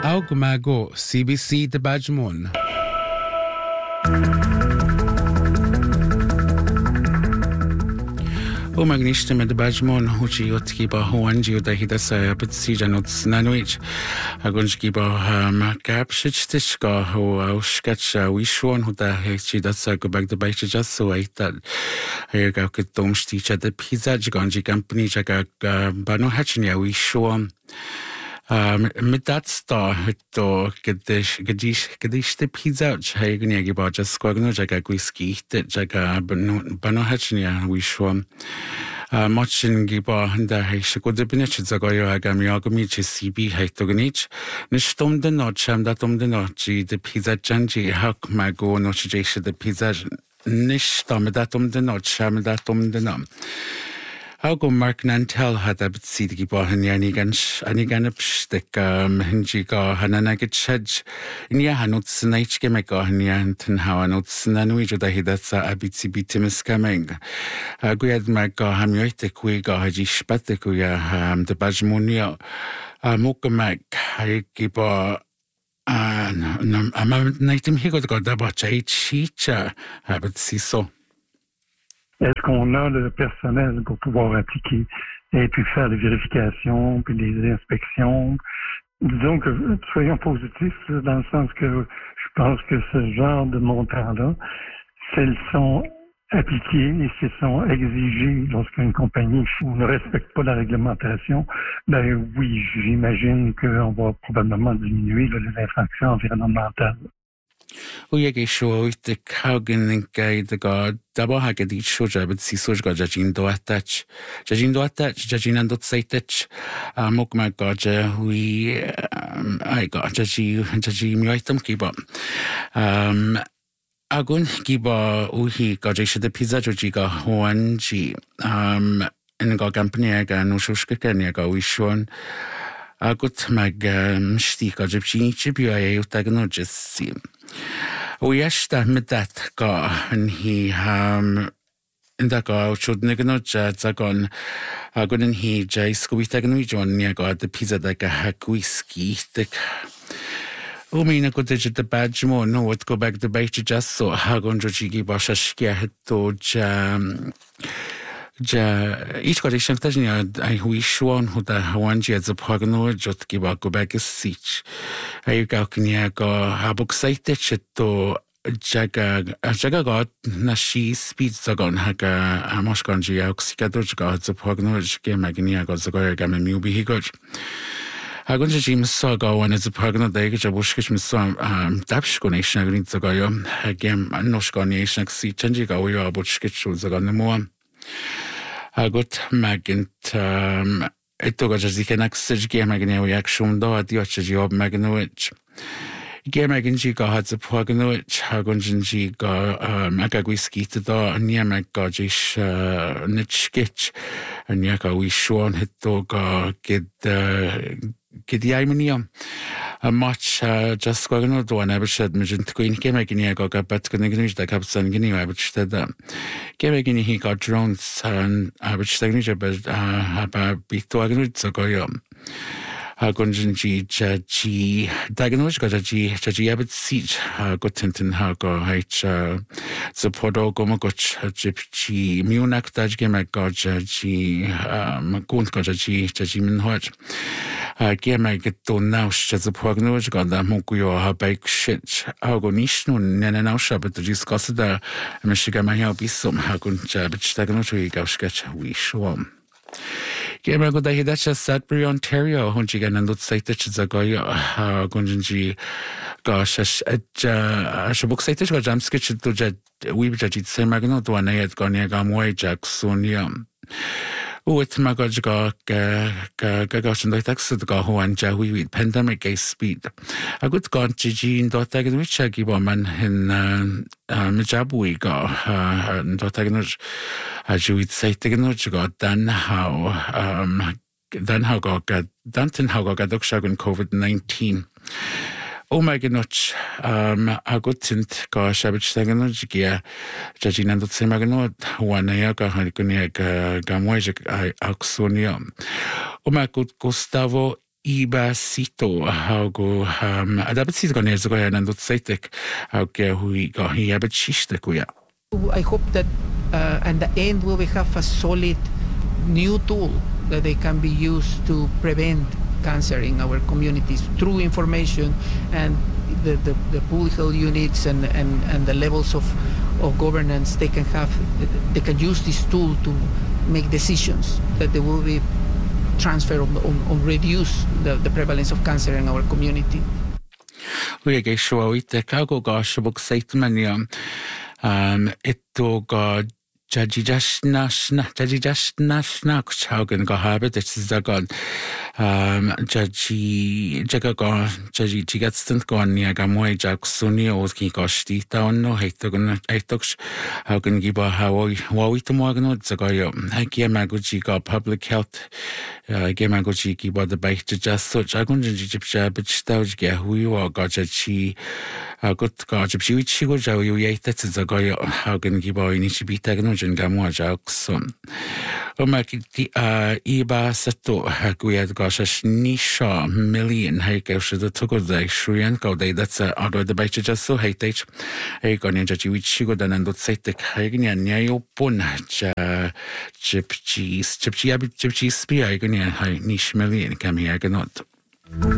Augmago, CBC de Bajmon. O magniște de Bajmon, huci otkiba hoanji o dahida sa betsi janot nanuich. Agunjkiba kapshitishka ho auskacha wishon ho da hechi da sa go back the baicha jasso aital. Ayga ketomsticha de pizza ganji company jaga bano hachnia wishon. Mit dat da to gedish de pizza chagni giba just squagno jaga whisky jaga bano hachnia wishon. Machin giba da heisha go de binich zagayo agami agami CB heitognich. Nishtom de not sham datom de not de pizza janji hak mago no chjesha de pizza nishtom datom de not sham datom de nam. Augo Mark Nantel had a bit seedy bohan aniganip stick hinjiga hananagit in Yahanots Naichke Megahan how anots nanuijo da hidasa abitsi bitimis coming. Guad Maga Hamiote Quiga Haji Spatekuya the Bajmonia Mokamak Haikiba Naitim Higot got about Chicha habit so. Est-ce qu'on a le personnel pour pouvoir appliquer et puis faire les vérifications, puis les inspections? Disons que soyons positifs dans le sens que je pense que ce genre de montants-là, s'ils sont appliqués et s'ils sont exigés lorsqu'une compagnie ne respecte pas la réglementation, ben oui, j'imagine qu'on va probablement diminuer les infractions environnementales. Uyagi show the Kaugen guide the god double haggard each shoja but see soj god judging do attach judging and dot say touch mokma goja we I got judging me item keep up agun giba uhi goja the pizza jojiga hoanji in go company aga no shushka ga wishon agut mag mshti gojibchi chibu utagno we ashta mit that ga and he in the ga should nigno jazagon agun he jay squitagno john near god the pizza like a hack whiskey thick. O mina go digit the badge more no what go back the bait just so hagon jigi basha shkia to each got a shank I wish one who the Hawanji as a pogno jot give a go back a siege. I go habuk sighted to Jaga got Nashi speeds the gun haga Amoshkanji Oxicadoj got the pogno game Magnia got the Goya Gamma Mubi he got. I got to Jim Saga one as a pogno day, which I wish some Dapshko nation agreed to go again, Noshkan nation, see Chanjiga, we are butch sketches the gun more. I got Magint it took a Zikanak game again reaction though at the job Magnowich. Game again Jiga had the Poganoich, Hagunji got Magagwiski to the near Magajish Nitchkitch and Yaka we shorn hit to get the Imanium. A much just going on one ever said Majin Queen came again. I got but connected the Captain Guinea, I would say that. Came again, he got drones and I would say, but about Bitoagan to go. Hagunji Jaji Daganoj got a Jaji Abbott siege, got Tintin Hago, H. Supporto Gomagoch, Gypsy, Munak, Dajgame, I got Jaji, Magun got Jaji Minhoj. Game I get to now, as a prognosis got that Mokuyo, her bike shit. Agonishno, Nananausha, but the discuss the Michigan may be some Hagun Jabich Daganoj, go sketch, we show. Game I got the Hidacha Sudbury, Ontario, Hunchigan and Lut Saitich Zagoya, Gunji, gosh, a book Saitich got jump sketch to Jet, we judged same magno to an ayat Goniagam way, Jack Sonium. With Magojga Gagoshan the tax to go and Jawi with pandemic a speed. A good god Gigi in Dotagan which Giboman in Mijabui go and Dotaganoj as you would say Taganoj got then how got Danton how got Dokshagun COVID-19. Oh my gosh, a good tint, gosh, I would say, Gia, judging and the same agno, one Ayaga, Harikunia, Gamwajak, Auxonium. Oh my good Gustavo iba sito hago dapat sito ko nezo ko nandot saitek hago hui go hi abet shiste ko ya. I hope that at the end we will have a solid new tool that they can be used to prevent cancer in our communities through information and the public health units and the levels of governance. They can use this tool to make decisions that they will be transfer or reduce the prevalence of cancer in our community. We get sure we take our gosh book statement ito go Jaji just nashna kuchagan go habit it's zagon Jaji jaga go Jaji jigatstant go nia gamoy jaksuni oski goshti taonno heitogs hagan giba hawi tomagno zagayo hakia maguji go public health gemaguji giba the bike just so jagun jipsha bitstauj ge huiwa go Jaji gut go jipshi chigo jawi yaitet zagayo hagan giba inishibita Jin Gamwa Jackson. Omaki Iba Sato Haguiad Goshash Nisha million Hakesh the Tugo Shrian Gode that's out the bite just so hate a Gonja which you go down and don't say the Hagnia Nyayo Pun chip cheese spear High niche million come here not.